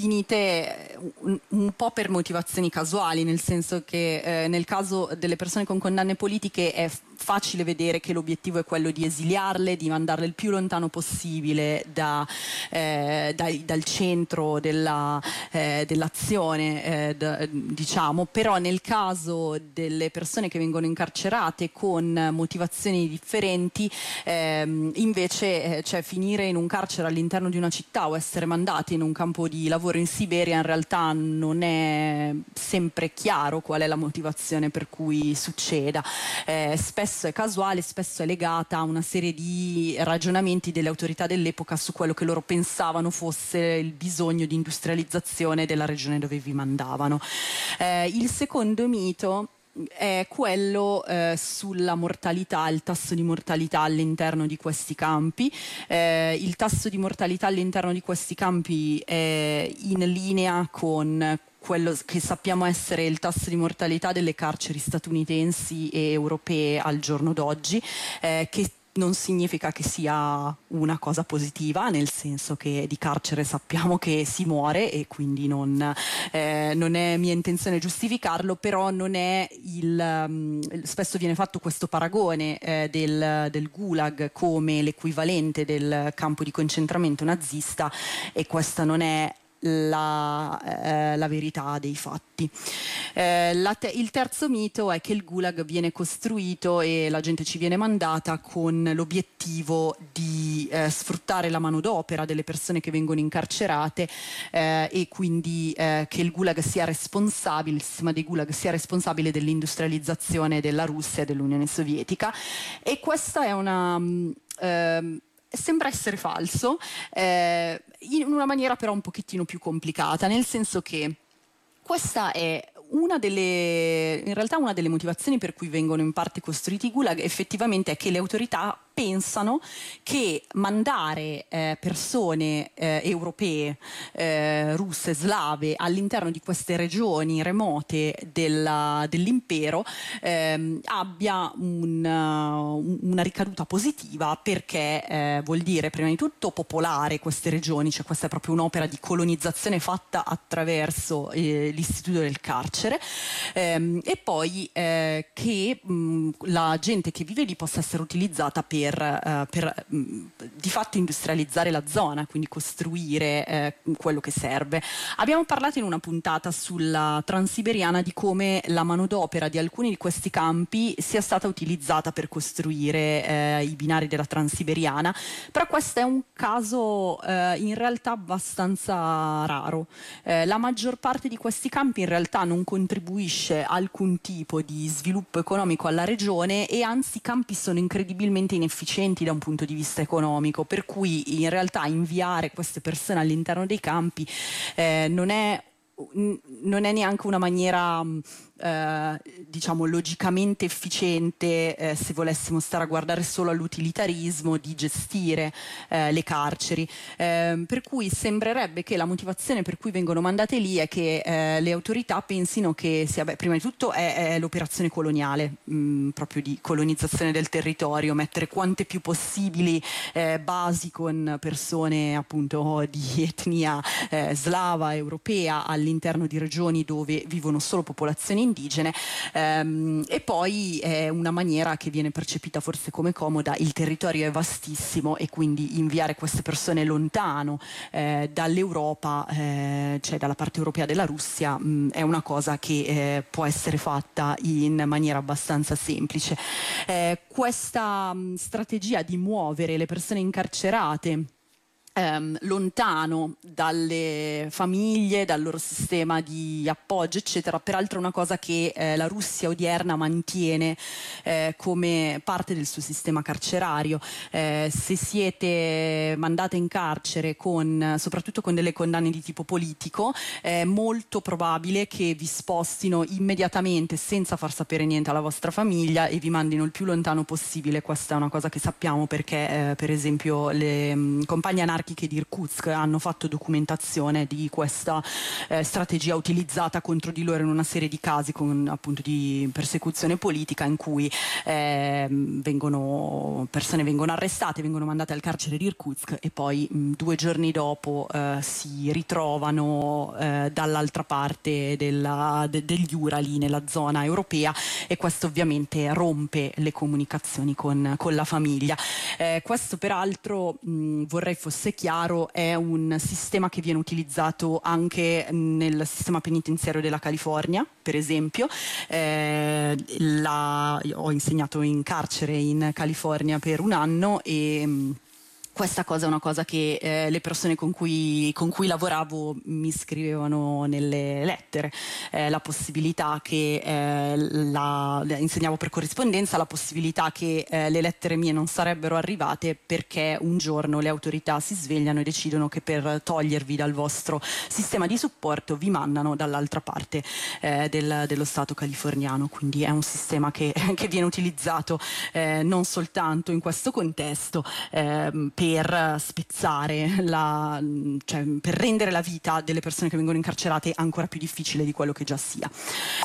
finite un po' per motivazioni casuali, nel senso che nel caso delle persone con condanne politiche è facile vedere che l'obiettivo è quello di esiliarle, di mandarle il più lontano possibile dal centro dell'azione, diciamo. Però nel caso delle persone che vengono incarcerate con motivazioni differenti, invece cioè finire in un carcere all'interno di una città o essere mandati in un campo di lavoro in Siberia, in realtà non è sempre chiaro qual è la motivazione per cui succeda. Spesso è casuale, spesso è legata a una serie di ragionamenti delle autorità dell'epoca su quello che loro pensavano fosse il bisogno di industrializzazione della regione dove vi mandavano. Il secondo mito è quello sulla mortalità, il tasso di mortalità all'interno di questi campi. Il tasso di mortalità all'interno di questi campi è in linea con quello che sappiamo essere il tasso di mortalità delle carceri statunitensi e europee al giorno d'oggi, che non significa che sia una cosa positiva, nel senso che di carcere sappiamo che si muore e quindi non è mia intenzione giustificarlo, però non è spesso viene fatto questo paragone del Gulag come l'equivalente del campo di concentramento nazista, e questa non è la verità dei fatti. Il terzo mito è che il Gulag viene costruito e la gente ci viene mandata con l'obiettivo di sfruttare la manodopera delle persone che vengono incarcerate, e quindi che il Gulag sia responsabile, il sistema dei Gulag sia responsabile dell'industrializzazione della Russia e dell'Unione Sovietica. E questa è sembra essere falso, in una maniera però un pochettino più complicata, nel senso che questa è in realtà una delle motivazioni per cui vengono in parte costruiti i Gulag effettivamente è che le autorità pensano che mandare persone europee, russe, slave all'interno di queste regioni remote dell'impero abbia una ricaduta positiva, perché vuol dire prima di tutto popolare queste regioni, cioè questa è proprio un'opera di colonizzazione fatta attraverso l'istituto del carcere, e poi che la gente che vive lì possa essere utilizzata per di fatto industrializzare la zona, quindi costruire quello che serve. Abbiamo parlato in una puntata sulla Transiberiana di come la manodopera di alcuni di questi campi sia stata utilizzata per costruire i binari della Transiberiana, però questo è un caso in realtà abbastanza raro. La maggior parte di questi campi in realtà non contribuisce a alcun tipo di sviluppo economico alla regione, e anzi i campi sono incredibilmente inefficienti da un punto di vista economico, per cui in realtà inviare queste persone all'interno dei campi non è neanche una maniera diciamo logicamente efficiente, se volessimo stare a guardare solo all'utilitarismo di gestire le carceri, per cui sembrerebbe che la motivazione per cui vengono mandate lì è che le autorità pensino che sia, prima di tutto è l'operazione coloniale, proprio di colonizzazione del territorio, mettere quante più possibili basi con persone appunto di etnia slava europea all'interno di regioni dove vivono solo popolazioni indigene, e poi è una maniera che viene percepita forse come comoda. Il territorio è vastissimo e quindi inviare queste persone lontano dall'Europa, cioè dalla parte europea della Russia, è una cosa che può essere fatta in maniera abbastanza semplice. Questa strategia di muovere le persone incarcerate lontano dalle famiglie, dal loro sistema di appoggio eccetera, peraltro è una cosa che la Russia odierna mantiene come parte del suo sistema carcerario. Se siete mandate in carcere soprattutto con delle condanne di tipo politico, è molto probabile che vi spostino immediatamente senza far sapere niente alla vostra famiglia e vi mandino il più lontano possibile. Questa è una cosa che sappiamo perché per esempio le compagne anarchiche anarchiche di Irkutsk hanno fatto documentazione di questa strategia utilizzata contro di loro in una serie di casi con appunto di persecuzione politica, in cui persone vengono arrestate, vengono mandate al carcere di Irkutsk e poi 2 giorni dopo si ritrovano dall'altra parte degli Urali, nella zona europea, e questo ovviamente rompe le comunicazioni con la famiglia. Questo peraltro vorrei fosse chiaro, è un sistema che viene utilizzato anche nel sistema penitenziario della California, per esempio. Ho insegnato in carcere in California per 1 anno e questa cosa è una cosa che le persone con cui lavoravo mi scrivevano nelle lettere, la possibilità che insegnavo per corrispondenza, la possibilità che le lettere mie non sarebbero arrivate perché un giorno le autorità si svegliano e decidono che per togliervi dal vostro sistema di supporto vi mandano dall'altra parte dello Stato californiano. Quindi è un sistema che viene utilizzato non soltanto in questo contesto, per spezzare cioè per rendere la vita delle persone che vengono incarcerate ancora più difficile di quello che già sia.